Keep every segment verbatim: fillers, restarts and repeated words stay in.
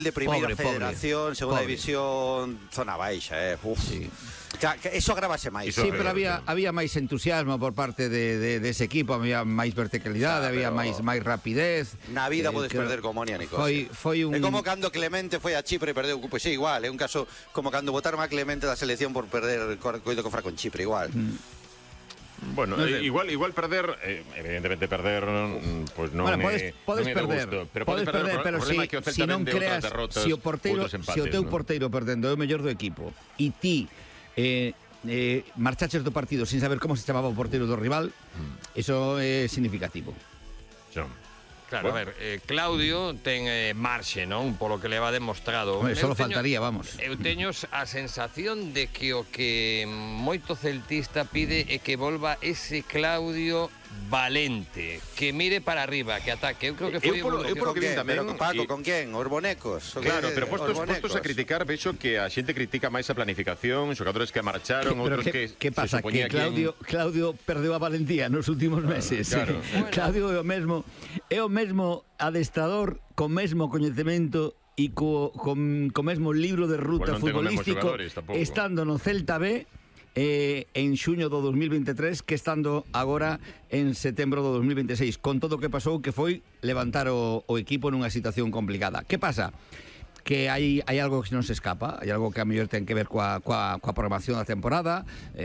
de primeira pobre, federación, pobre, segunda pobre. división, zona baixa, eh. Uf. Sí. Que, que eso agravase máis. Sí, pero había había máis entusiasmo por parte de, de, de ese equipo, había máis verticalidade, Xa, había pero máis máis rapidez. Na vida Eh, podes creo- perder como Monia, Nicosia. Foi foi un É como cando Clemente foi a Chipre e perdeu, pois é igual, é un caso como cando botaron a Clemente da selección por perder co- coido que fra con Chipre, igual. Bueno, No sé. eh, igual igual perder, eh, evidentemente perder, mm, pues non Bueno, é, podes, podes non é de perder, gusto, pero podes perder, o pero problema si, é que o Celta si non vende creas, outras derrotas, si o porteiro, outros empates, si o teu ¿no? porteiro perdendo é o mellor do equipo e ti eh, eh, marchaches do partido sin saber como se chamaba o porteiro do rival, eso é significativo. Xa. Claro, Bueno. a ver, eh, Claudio ten eh, marxe, non? Polo que leva demostrado. Hombre, Eu solo teño- faltaría, vamos. Eu teño a sensación de que o que moito celtista pide é que volva ese Claudio valente, que mire para arriba, que ataque. Eu creo que Eu foi polo- o eu polo Con que vin quen? tamén, Pero con Paco, e- con quen? Os bonecos? O Claro, que- pero postos, os postos a bonecos. criticar, vexo que a xente critica máis a planificación, xogadores que marcharon, Pero outros que, que que se pasa? supoñía Que Claudio, Claudio perdeu a valentía nos últimos meses. claro. Bueno. Claudio é o mesmo, é o mesmo adestrador co mesmo coñecemento e co, con, co mesmo libro de ruta Pues non ten os mesmos futbolístico xogadores, tampouco. estando no Celta B eh, en xuño do dos mil veintitrés que estando agora en setembro do dos mil veintiséis, con todo o que pasou, que foi levantar o, o equipo nunha situación complicada. Que pasa? Que hai, hai algo que non se escapa, hai algo que a mellor ten que ver coa, coa, coa programación da temporada,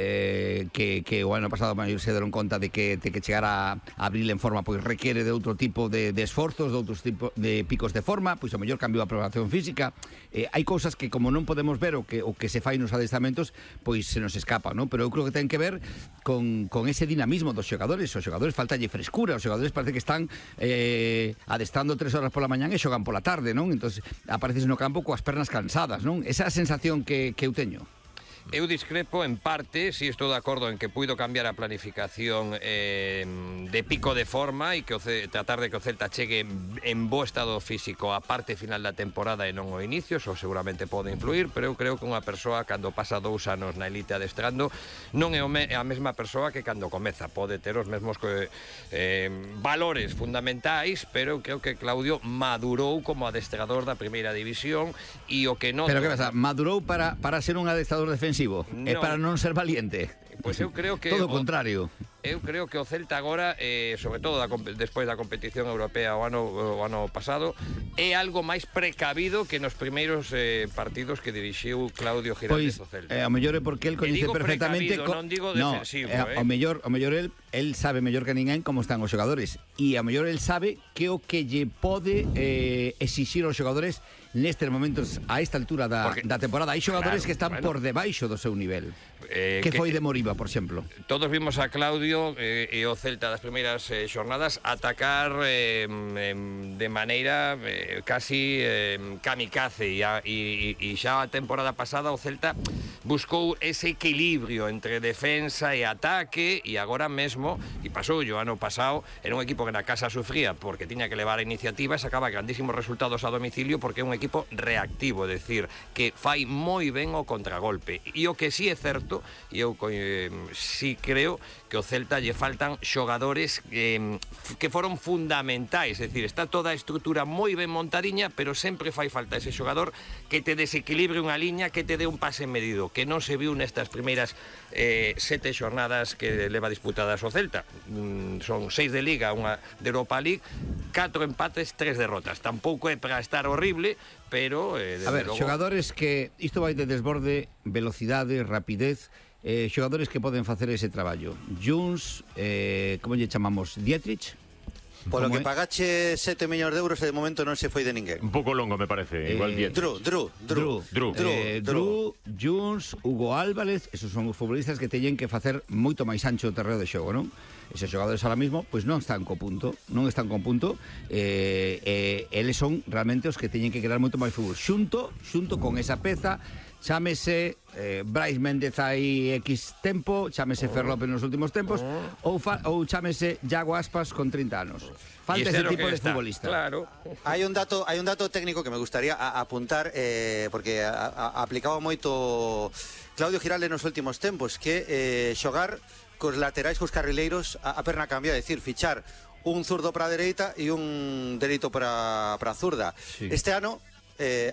eh, que, que o ano pasado a mellor se deron conta de que, de que chegar a abril en forma pois requiere de outro tipo de, de esforzos, de outros tipo de picos de forma, pois a mellor cambiou a programación física. Eh, hai cousas que como non podemos ver o que, o que se fai nos adestamentos, pois se nos escapa, non? Pero eu creo que ten que ver con, con ese dinamismo dos xogadores. Os xogadores faltalle frescura, os xogadores parece que están eh, adestrando tres horas pola mañán e xogan pola tarde, non? Entonces apareces no campo coas pernas cansadas, non? Esa é a sensación que, que eu teño. Eu discrepo en parte, si estou de acordo en que puido cambiar a planificación eh, de pico de forma e que o Ce- tratar de que o Celta chegue en, en bo estado físico a parte final da temporada e non o inicio, eso seguramente pode influir, pero eu creo que unha persoa cando pasa dous anos na elite adestrando non é o me, a mesma persoa que cando comeza, pode ter os mesmos que, eh, valores fundamentais, pero eu creo que Claudio madurou como adestrador da primeira división e o que non... Pero que pasa? Madurou para, para ser un adestrador defensivo e No. para non ser valiente. Pois eu creo que Todo o o- contrario. Eu creo que o Celta agora, eh, sobre todo da, compe- despois da competición europea o ano, o ano pasado, é algo máis precavido que nos primeiros eh, partidos que dirixiu Claudio Giraldez Pois, o Celta. eh, ao mellor é porque el coñece digo perfectamente precavido, non digo no, defensivo, eh, eh. ao mellor, ao mellor el, el sabe mellor que ninguén como están os xogadores e ao mellor el sabe que o que lle pode eh, exixir aos xogadores nestes momentos a esta altura da, Porque- da temporada. Hai xogadores Claro, que están bueno. por debaixo do seu nivel. Eh, que que- foi de Moriba, por exemplo. Todos vimos a Claudio eh, e o Celta das primeiras eh, xornadas atacar eh, em, de maneira eh, casi eh, kamikaze e, a, e, e xa a temporada pasada o Celta buscou ese equilibrio entre defensa e ataque e agora mesmo, e pasou o ano pasado, era un equipo que na casa sufría porque tiña que levar a iniciativa e sacaba grandísimos resultados a domicilio porque é un equipo reactivo, é dicir, que fai moi ben o contragolpe. E o que sí é certo, e eu eh, sí creo que o Celta lle faltan xogadores eh, que foron fundamentais, é dicir, está toda a estrutura moi ben montadiña, pero sempre fai falta ese xogador que te desequilibre unha liña, que te dé un pase medido, que non se viu nestas primeiras eh, sete xornadas que leva disputadas o Celta. Mm, son seis de Liga, unha de Europa League, catro empates, tres derrotas. Tampouco é para estar horrible, pero eh, A ver, logo... xogadores que isto vai de desborde, velocidade, rapidez, eh, xogadores que poden facer ese traballo. Juns, eh, como lle chamamos, Dietrich? Polo Como que é? pagache sete millóns de euros e de momento non se foi de ninguén. Un pouco longo, me parece. Igual Eh, diez. Drew, Drew, Drew. Drew, Drew. eh, Drew, Juns, Hugo Álvarez, esos son os futbolistas que teñen que facer moito máis ancho o terreo de xogo, non? Eses xogadores ahora mismo pois non están co punto, non están con punto, eh, eh, eles son realmente os que teñen que crear moito máis fútbol. Xunto, xunto con esa peza, chámese eh, Brais Méndez hai X tempo, chámese Fer López nos últimos tempos, ou, fa, ou chámese Iago Aspas con trinta anos. Falta Y ese este é lo tipo que de está, futbolista. Claro. Hai un dato, hai un dato técnico que me gustaría a, apuntar eh, porque a, a, aplicaba moito Claudio Giraldez nos últimos tempos, que eh, xogar cos laterais, cos carrileiros a, a perna cambia, é dicir, fichar un zurdo para a dereita e un dereito para para a zurda. Sí. Este ano eh,